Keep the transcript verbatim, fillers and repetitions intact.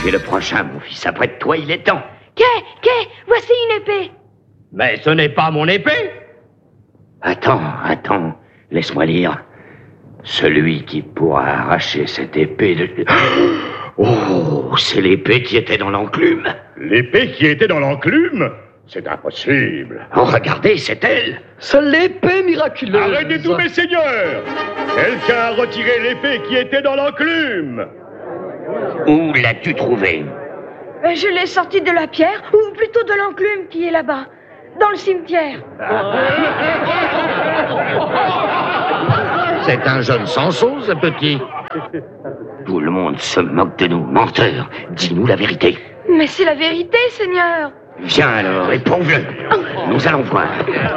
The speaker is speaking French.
Tu es le prochain, mon fils. Après toi, il est temps. Qu'est, qu'est, voici une épée. Mais ce n'est pas mon épée. Attends, attends. Laisse-moi lire. Celui qui pourra arracher cette épée de... Oh, c'est l'épée qui était dans l'enclume. L'épée qui était dans l'enclume? C'est impossible. Oh, regardez, c'est elle. C'est l'épée miraculeuse. Arrêtez tout, mes seigneurs. Quelqu'un a retiré l'épée qui était dans l'enclume. Où l'as-tu trouvée? Euh, Je l'ai sortie de la pierre, ou plutôt de l'enclume qui est là-bas, dans le cimetière. C'est un jeune Samson, ce petit. Tout le monde se moque de nous, menteurs. Dis-nous la vérité. Mais c'est la vérité, Seigneur. Viens alors, éprouve-le. Nous allons voir.